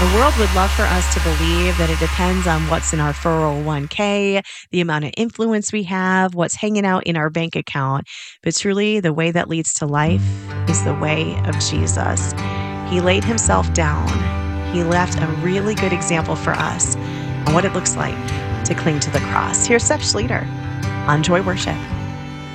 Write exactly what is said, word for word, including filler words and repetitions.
The world would love for us to believe that it depends on what's in our four oh one k, the amount of influence we have, what's hanging out in our bank account. But truly, the way that leads to life is the way of Jesus. He laid himself down. He left a really good example for us on what it looks like to cling to the cross. Here's Steph Schlueter on Joy Worship.